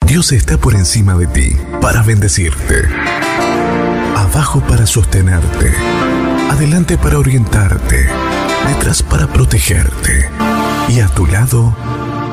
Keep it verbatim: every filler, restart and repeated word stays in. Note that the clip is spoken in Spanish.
Dios está por encima de ti para bendecirte, abajo para sostenerte, adelante para orientarte, detrás para protegerte y a tu lado